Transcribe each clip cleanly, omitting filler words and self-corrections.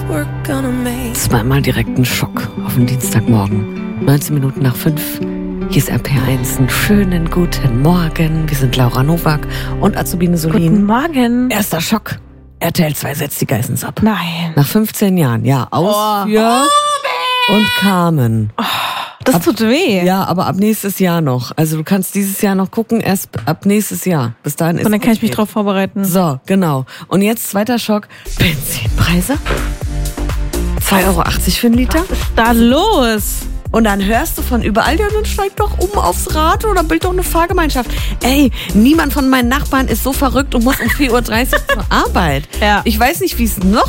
Zweimal direkt ein Schock auf den Dienstagmorgen. 19 Minuten nach 5. Hier ist RPR1. Einen schönen guten Morgen. Wir sind Laura Nowak und Azubine Solin. Guten Morgen. Erster Schock. RTL 2 setzt die Geissens ab. Nein. Nach 15 Jahren, ja. Aus für und Carmen. Das tut weh. Ja, aber ab nächstes Jahr noch. Also du kannst dieses Jahr noch gucken, erst ab nächstes Jahr. Bis dahin ist und dann kann ich mich drauf vorbereiten. So, genau. Und jetzt zweiter Schock. Benzinpreise? 2,80 Euro für einen Liter? Was ist da los? Und dann hörst du von überall, ja, dann steig doch um aufs Rad oder bild doch eine Fahrgemeinschaft. Ey, niemand von meinen Nachbarn ist so verrückt und muss um 4.30 Uhr zur Arbeit. Ja. Ich weiß nicht, wie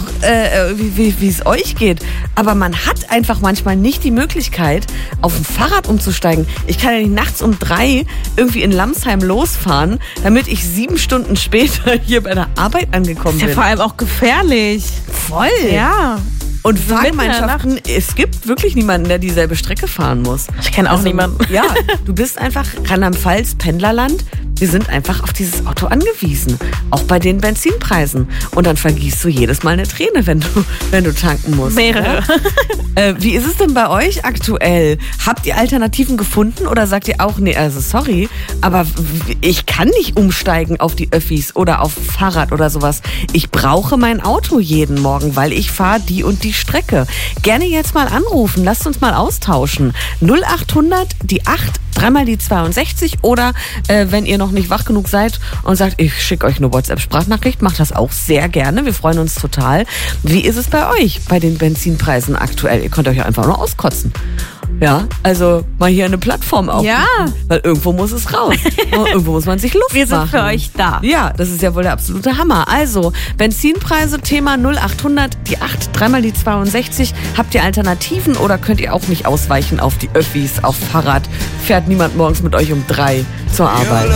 es euch geht, aber man hat einfach manchmal nicht die Möglichkeit, auf ein Fahrrad umzusteigen. Ich kann ja nicht nachts um 3 irgendwie in Lamsheim losfahren, damit ich 7 Stunden später hier bei der Arbeit angekommen Ist ja bin. vor allem auch gefährlich. Voll. Ja. Und Fahrgemeinschaften, es gibt wirklich niemanden, der dieselbe Strecke fahren muss. Ich kenne auch niemanden. Ja, du bist einfach Rheinland-Pfalz, Pendlerland. Wir sind einfach auf dieses Auto angewiesen. Auch bei den Benzinpreisen. Und dann vergießt du jedes Mal eine Träne, wenn du tanken musst. Mehrere. Ja? Wie ist es denn bei euch aktuell? Habt ihr Alternativen gefunden oder sagt ihr auch, nee, also sorry, aber ich kann nicht umsteigen auf die Öffis oder auf Fahrrad oder sowas. Ich brauche mein Auto jeden Morgen, weil ich fahre die und die Strecke. Gerne jetzt mal anrufen, lasst uns mal austauschen. 0800 die 8, dreimal die 62 oder wenn ihr noch nicht wach genug seid und sagt, ich schicke euch eine WhatsApp-Sprachnachricht, macht das auch sehr gerne. Wir freuen uns total. Wie ist es bei euch, bei den Benzinpreisen aktuell? Ihr könnt euch ja einfach nur auskotzen. Ja, also mal hier eine Plattform aufrufen. Ja. Weil irgendwo muss es raus. Irgendwo muss man sich Luft machen. Wir sind für euch da. Ja, das ist ja wohl der absolute Hammer. Also, Benzinpreise, Thema 0800, die 8, dreimal die 62. Habt ihr Alternativen oder könnt ihr auch nicht ausweichen auf die Öffis, auf Fahrrad? Fährt niemand morgens mit euch um 3 zur Arbeit?